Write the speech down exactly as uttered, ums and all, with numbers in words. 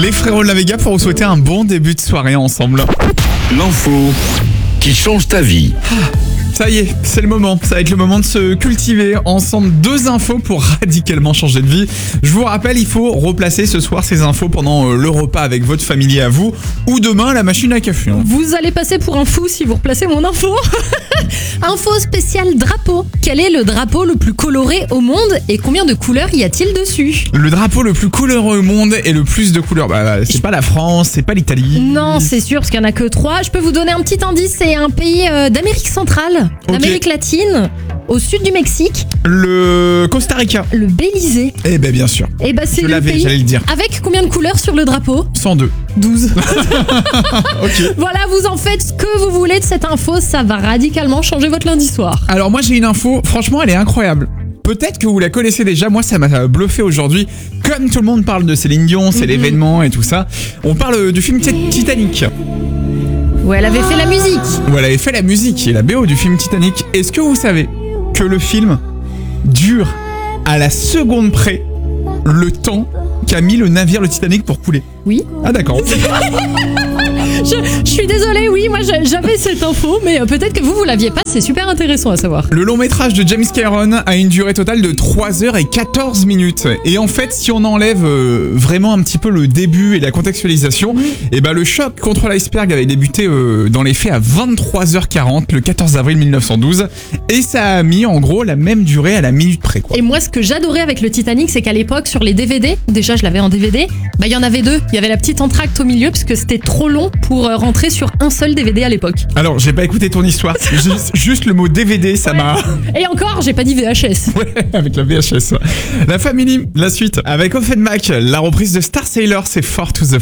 Les frérots de la Vega pour vous souhaiter un bon début de soirée ensemble. L'info qui change ta vie. Ça y est, c'est le moment. Ça va être le moment de se cultiver ensemble. Deux infos pour radicalement changer de vie. Je vous rappelle, il faut replacer ce soir ces infos pendant le repas avec votre famille à vous ou demain à la machine à café. Vous allez passer pour un fou si vous replacez mon info. Info spéciale drapeau. Quel est le drapeau le plus coloré au monde et combien de couleurs y a-t-il dessus? Le drapeau le plus coloré au monde et le plus de couleurs. Bah, c'est pas la France, c'est pas l'Italie. Non, c'est sûr, parce qu'il y en a que trois. Je peux vous donner un petit indice, c'est un pays euh, d'Amérique centrale, Ok. d'Amérique latine, au sud du Mexique, Le Costa Rica. le Belize. Eh ben bien sûr. Et bah c'est Je le l'avais, pays j'allais le dire. avec combien de couleurs sur le drapeau? cent deux. douze. Ok. Voilà, vous en faites ce que vous voulez de cette info, ça va radicalement changer votre lundi soir. Alors moi j'ai une info, franchement elle est incroyable. Peut-être que vous la connaissez déjà, moi ça m'a bluffé aujourd'hui. Comme tout le monde parle de Céline Dion, c'est Mhm. l'événement et tout ça. On parle du film Titanic, Où elle avait fait la musique. où elle avait fait la musique et la B O du film Titanic. Est-ce que vous savez que le film dure à la seconde près le temps qu'a mis le navire le Titanic pour couler? Oui. Ah d'accord. Je, je suis désolée, oui, moi j'a- j'avais cette info, mais euh, peut-être que vous, vous l'aviez pas, c'est super intéressant à savoir. Le long métrage de James Cameron a une durée totale de trois heures et quatorze minutes. Et en fait, si on enlève euh, vraiment un petit peu le début et la contextualisation, et ben le choc contre l'iceberg avait débuté euh, dans les faits à vingt-trois heures quarante le quatorze avril mille neuf cent douze. Et ça a mis en gros la même durée à la minute près, quoi. Et moi, ce que j'adorais avec le Titanic, c'est qu'à l'époque, sur les D V D, déjà je l'avais en D V D, bah il y en avait deux. Il y avait la petite entracte au milieu, parce que c'était trop long pour euh, rentrer sur un seul D V D à l'époque. Alors, j'ai pas écouté ton histoire, juste, juste le mot D V D, ça m'a... Et encore, j'ai pas dit V H S. Ouais, avec la V H S. La Family, la suite. Avec Offenbach, la reprise de Star Sailor, c'est Fort to the